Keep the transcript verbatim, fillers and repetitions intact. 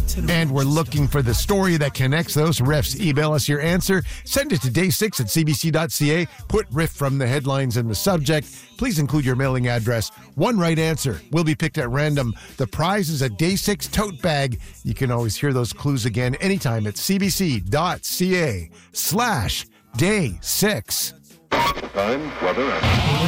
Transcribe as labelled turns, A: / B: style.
A: And we're looking for the story that connects those riffs. Email us your answer. Send it to day six at c b c dot c a. Put riff from the headlines in the subject. Please include your mailing address. One right answer will be picked at random. The prize is a Day six tote bag. You can always hear those clues again anytime at c b c dot c a slash day six.
B: Time, weather, and...